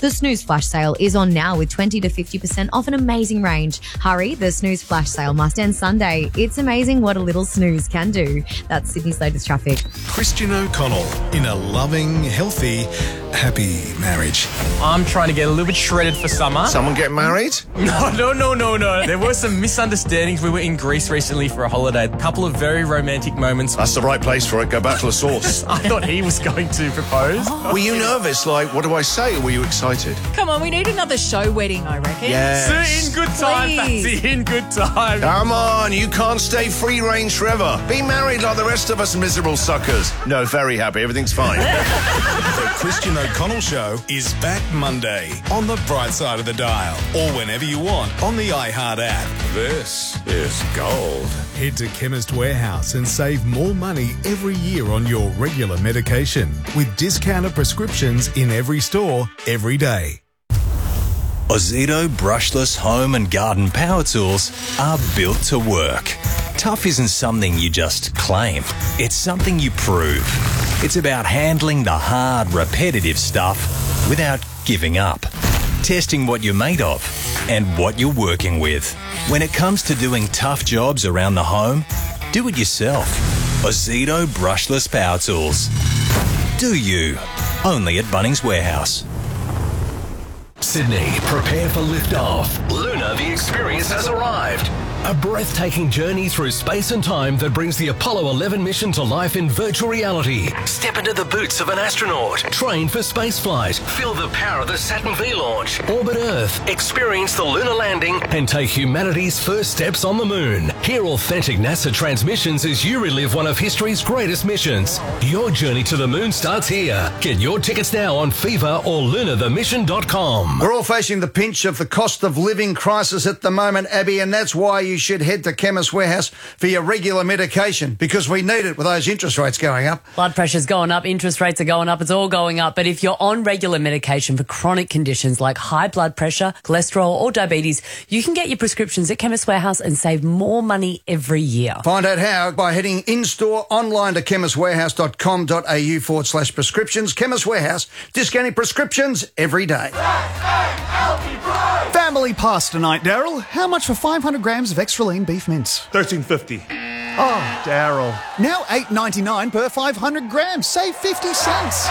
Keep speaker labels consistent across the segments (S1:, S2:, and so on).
S1: The Snooze Flash Sale is on now with 20 to 50% off an amazing range. Hurry, the Snooze Flash Sale must end Sunday. It's amazing what a little snooze can do. That's Sydney's latest traffic.
S2: Christian O'Connell in a loving, healthy, happy marriage.
S3: I'm trying to get a little bit shredded for summer.
S4: Someone get married?
S3: No. There were some misunderstandings. We were in Greece recently for a holiday. A couple of very romantic moments.
S4: That's the right place for it. Go back to the source.
S3: I thought he was going to propose.
S4: Were you nervous? Like, what do I say? Or were you excited?
S5: Come on, we need another show wedding, I reckon.
S4: Yes.
S3: In good time,
S5: Please.
S3: Patsy, in good time.
S4: Come on, you can't stay free range forever. Be married like the rest of us miserable suckers. No, very happy. Everything's fine.
S2: The Christian O'Connell Show is back Monday on the bright side of the dial or whenever you want on the iHeart app. This is gold. Head to Chemist Warehouse and save more money every year on your regular medication with discounted prescriptions in every store every day.
S6: Ozito brushless home and garden power tools are built to work. Tough isn't something you just claim. It's something you prove. It's about handling the hard, repetitive stuff without giving up. Testing what you're made of and what you're working with. When it comes to doing tough jobs around the home, do it yourself. Ozito brushless power tools. Do you? Only at Bunnings Warehouse.
S7: Sydney, prepare for liftoff. Luna, the experience has arrived. A breathtaking journey through space and time that brings the Apollo 11 mission to life in virtual reality. Step into the boots of an astronaut. Train for spaceflight. Feel the power of the Saturn V launch. Orbit Earth. Experience the lunar landing and take humanity's first steps on the moon. Hear authentic NASA transmissions as you relive one of history's greatest missions. Your journey to the moon starts here. Get your tickets now on Fever or lunarthemission.com.
S8: We're all facing the pinch of the cost of living crisis at the moment, Abby, and that's why you should head to Chemist Warehouse for your regular medication, because we need it with those interest rates going up.
S5: Blood pressure's going up, interest rates are going up, it's all going up. But if you're on regular medication for chronic conditions like high blood pressure, cholesterol or diabetes, you can get your prescriptions at Chemist Warehouse and save more money every year.
S8: Find out how by heading in-store online to chemistwarehouse.com.au/prescriptions. Chemist Warehouse, discounting prescriptions every day.
S9: Family pasta night, Daryl. How much for 500 grams of extra lean beef mince?
S10: $13.50.
S9: Oh, Daryl. Now $8.99 per 500 grams. Save 50 cents.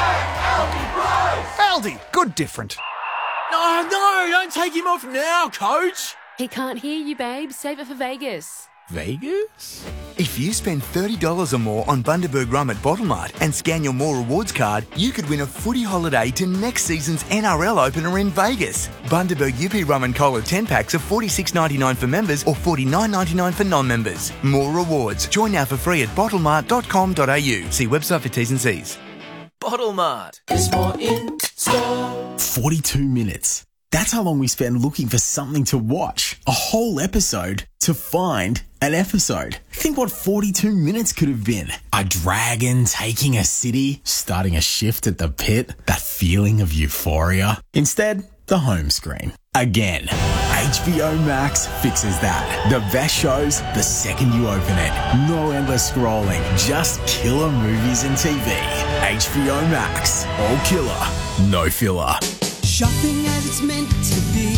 S9: Aldi, good different.
S3: No, don't take him off now, coach.
S11: He can't hear you, babe. Save it for Vegas.
S12: Vegas? If you spend $30 or more on Bundaberg Rum at Bottlemart and scan your More Rewards card, you could win a footy holiday to next season's NRL opener in Vegas. Bundaberg UP Rum and Cola 10-packs are $46.99 for members or $49.99 for non-members. More Rewards. Join now for free at bottlemart.com.au. See website for T's and C's.
S7: Bottlemart is more in store.
S13: 42 minutes. That's how long we spend looking for something to watch. A whole episode to find an episode. Think what 42 minutes could have been. A dragon taking a city, starting a shift at the pit, that feeling of euphoria. Instead, the home screen. Again, HBO Max fixes that. The best shows the second you open it. No endless scrolling, just killer movies and TV. HBO Max. All killer, no filler.
S14: Shopping as it's meant to be.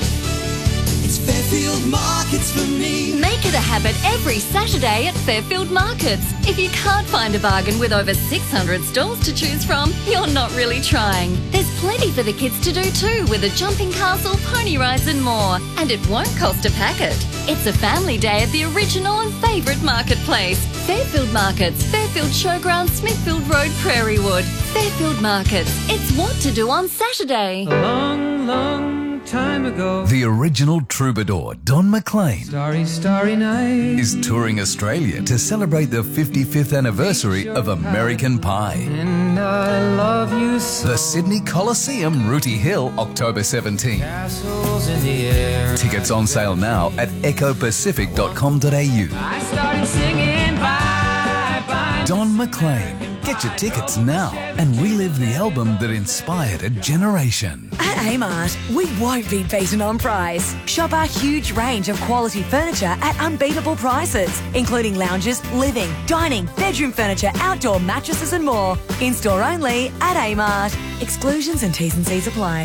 S14: It's Fairfield Markets for me.
S15: Make it a habit every Saturday at Fairfield Markets. If you can't find a bargain with over 600 stalls to choose from, you're not really trying. There's plenty for the kids to do too, with a jumping castle, pony rides and more. And it won't cost a packet. It's a family day at the original and favourite marketplace. Fairfield Markets, Fairfield Showground, Smithfield Road, Prairie Wood. Fairfield Markets. It's what to do on Saturday.
S16: A long, long time ago,
S17: the original troubadour, Don McLean,
S16: Starry Night,
S17: is touring Australia to celebrate the 55th anniversary of American Pie.
S16: And I love you so.
S17: The Sydney Coliseum, Rooty Hill, October 17.
S16: Castles in the air.
S17: Tickets on sale now at ecopacific.com.au.
S16: I started singing bye, bye.
S17: Don McLean. Get your tickets now and relive the album that inspired a generation.
S18: At Amart, we won't be beaten on price. Shop our huge range of quality furniture at unbeatable prices, including lounges, living, dining, bedroom furniture, outdoor mattresses and more. In-store only at Amart. Exclusions and T's and C's apply.